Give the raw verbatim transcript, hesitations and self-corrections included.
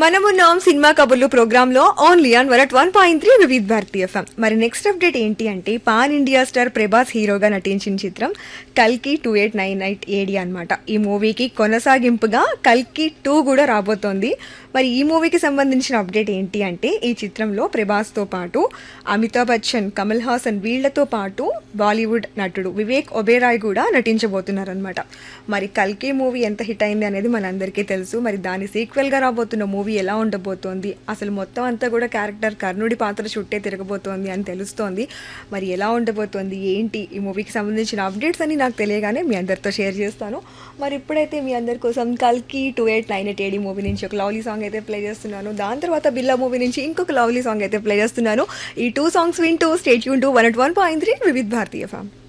మనమున్నాం సినిమా కబుర్లు ప్రోగ్రామ్ లో only on one at one point three Vividh Bharati FM. మరి నెక్స్ట్ అప్డేట్ ఏంటి అంటే పాన్ ఇండియా స్టార్ ప్రభాస్ హీరోగా నటించిన చిత్రం కల్కి two eight nine eight AD అనమాట. ఈ మూవీకి కొనసాగింపుగా కల్కి టూ కూడా రాబోతోంది. మరి ఈ మూవీకి సంబంధించిన అప్డేట్ ఏంటి అంటే ఈ చిత్రంలో ప్రభాస్ తో పాటు అమితాబ్ బచ్చన్, కమల్ హాసన్ వీళ్లతో పాటు బాలీవుడ్ నటుడు వివేక్ ఒబేరాయ్ కూడా నటించబోతున్నారనమాట. మరి కల్కి మూవీ ఎంత హిట్ అయింది అనేది మనందరికీ తెలుసు. మరి దాని సీక్వెల్ గా రాబోతున్న మూవీ ఎలా ఉండబోతోంది, అసలు మొత్తం అంతా కూడా క్యారెక్టర్ కర్ణుడి పాత్ర చుట్టే తిరగబోతోంది అని తెలుస్తోంది. మరి ఎలా ఉండబోతోంది ఏంటి ఈ మూవీకి సంబంధించిన అప్డేట్స్ అని నాకు తెలియగానే మీ అందరితో షేర్ చేస్తాను. మరి ఇప్పుడైతే మీ అందరి కోసం కల్కి two eight nine eight AD movie నుంచి ఒక లవ్లీ సాంగ్ అయితే ప్లే చేస్తున్నాను. దాని తర్వాత బిల్లా మూవీ నుంచి ఇంకొక లవ్లీ సాంగ్ అయితే ప్లే చేస్తున్నాను. ఈ టూ సాంగ్స్ వింటూ stay tune to one at one point three Vividh Bharati FM.